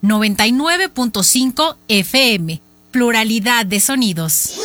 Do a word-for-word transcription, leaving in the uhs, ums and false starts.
noventa y nueve punto cinco F M. Pluralidad de sonidos.